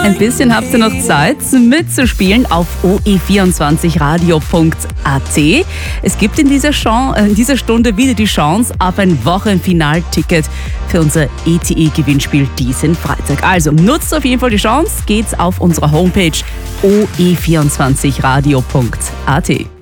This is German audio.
Ein bisschen habt ihr noch Zeit mitzuspielen auf oe24radio.at. Es gibt in dieser Stunde wieder die Chance auf ein Wochenfinalticket für unser ETE-Gewinnspiel diesen Freitag. Also nutzt auf jeden Fall die Chance, geht's auf unserer Homepage oe24radio.at.